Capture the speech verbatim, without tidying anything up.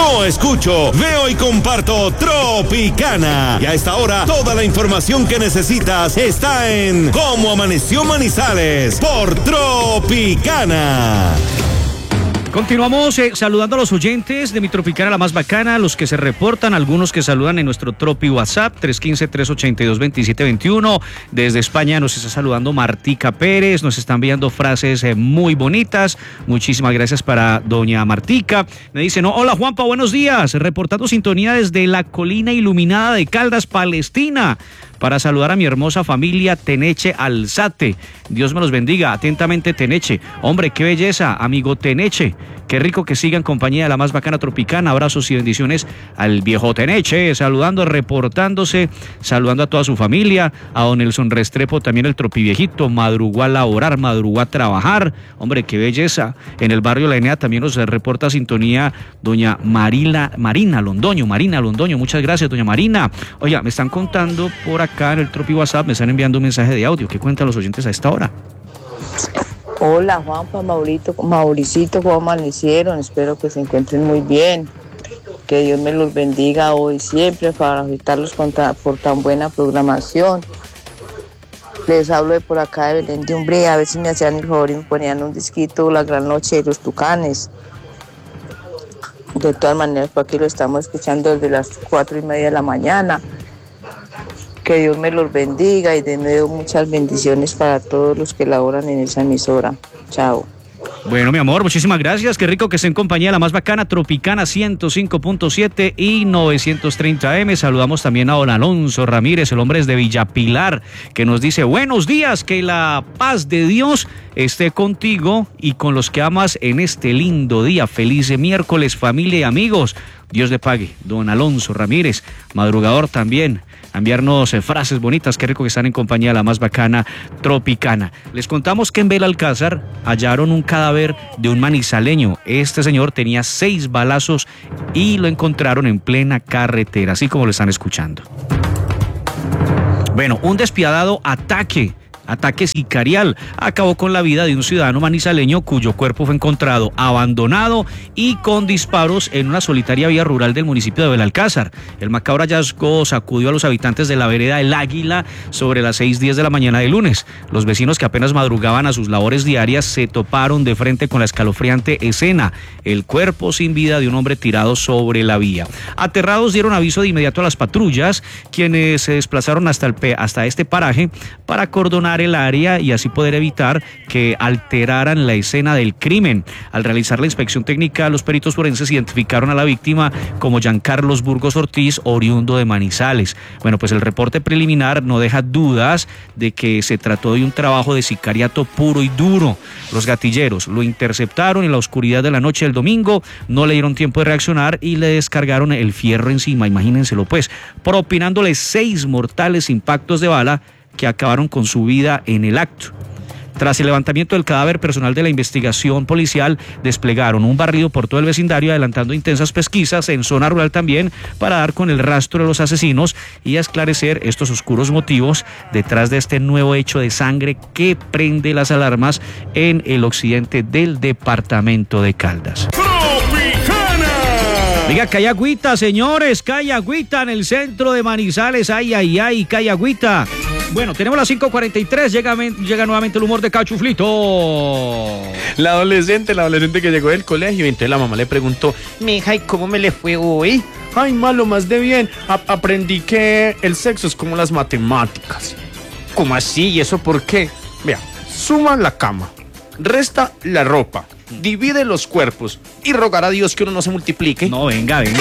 Yo escucho, veo y comparto Tropicana. Y a esta hora, toda la información que necesitas está en Cómo Amaneció Manizales por Tropicana. Continuamos eh, saludando a los oyentes de mi Tropicana, la más bacana, los que se reportan, algunos que saludan en nuestro Tropi WhatsApp, tres uno cinco, tres ocho dos, dos siete dos uno. Desde España nos está saludando Martica Pérez, nos están enviando frases eh, muy bonitas. Muchísimas gracias para doña Martica. Me dice, no, hola Juanpa, buenos días, reportando sintonía desde la colina iluminada de Caldas, Palestina, para saludar a mi hermosa familia Teneche Alzate. Dios me los bendiga. Atentamente, Teneche. Hombre, qué belleza, amigo Teneche. Qué rico que siga en compañía de la más bacana Tropicana. Abrazos y bendiciones al viejo Teneche, saludando, reportándose, saludando a toda su familia, a don Nelson Restrepo, también el tropiviejito, madrugó a laborar, madrugó a trabajar. Hombre, qué belleza. En el barrio La Enea también nos reporta sintonía doña Marila, Marina Londoño, Marina Londoño, muchas gracias, doña Marina. Oiga, me están contando por acá en el Tropi WhatsApp, me están enviando un mensaje de audio. ¿Qué cuentan los oyentes a esta hora? Hola Juanpa, Maurito, Mauricito, ¿cómo amanecieron? Espero que se encuentren muy bien. Que Dios me los bendiga hoy y siempre para felicitarlos por tan buena programación. Les hablo de por acá de Belén de Umbría, a ver si me hacían el favor y me ponían un disquito La Gran Noche de los Tucanes. De todas maneras, por aquí lo estamos escuchando desde las cuatro y media de la mañana. Que Dios me los bendiga y de nuevo muchas bendiciones para todos los que laboran en esa emisora. Chao. Bueno, mi amor, muchísimas gracias. Qué rico que esté en compañía de la más bacana Tropicana ciento cinco punto siete y novecientos treinta eme. Saludamos también a don Alonso Ramírez, el hombre es de Villapilar, que nos dice, buenos días, que la paz de Dios esté contigo y con los que amas en este lindo día. Feliz miércoles, familia y amigos. Dios le pague. Don Alonso Ramírez, madrugador también, a enviarnos eh, frases bonitas. Qué rico que están en compañía de la más bacana Tropicana. Les contamos que en Belalcázar hallaron un cadáver de un manizaleño. Este señor tenía seis balazos y lo encontraron en plena carretera, así como lo están escuchando. Bueno, un despiadado ataque Ataque sicarial acabó con la vida de un ciudadano manizaleño cuyo cuerpo fue encontrado abandonado y con disparos en una solitaria vía rural del municipio de Belalcázar. El macabro hallazgo sacudió a los habitantes de la vereda El Águila sobre las seis diez de la mañana de lunes. Los vecinos, que apenas madrugaban a sus labores diarias, se toparon de frente con la escalofriante escena: el cuerpo sin vida de un hombre tirado sobre la vía. Aterrados, dieron aviso de inmediato a las patrullas, quienes se desplazaron hasta, el, hasta este paraje para acordonar el área y así poder evitar que alteraran la escena del crimen. Al realizar la inspección técnica, los peritos forenses identificaron a la víctima como Giancarlos Burgos Ortiz, oriundo de Manizales. Bueno, pues el reporte preliminar no deja dudas de que se trató de un trabajo de sicariato puro y duro. Los gatilleros lo interceptaron en la oscuridad de la noche del domingo, no le dieron tiempo de reaccionar y le descargaron el fierro encima, imagínenselo pues, propinándole seis mortales impactos de bala que acabaron con su vida en el acto. Tras el levantamiento del cadáver, personal de la investigación policial desplegaron un barrido por todo el vecindario, adelantando intensas pesquisas en zona rural también para dar con el rastro de los asesinos y esclarecer estos oscuros motivos detrás de este nuevo hecho de sangre que prende las alarmas en el occidente del departamento de Caldas. Diga que hay agüita, señores, que hay agüita en el centro de Manizales. Ay, ay, ay, que hay agüita. Bueno, tenemos las cinco cuarenta y tres, llega, llega nuevamente el humor de Cachuflito. La adolescente, la adolescente que llegó del colegio y entonces la mamá le preguntó, mija, ¿y cómo me le fue hoy? Ay, malo, más de bien. A- aprendí que el sexo es como las matemáticas. ¿Cómo así? ¿Y eso por qué? Vea, suma la cama, resta la ropa, divide los cuerpos y rogar a Dios que uno no se multiplique. No, venga, venga.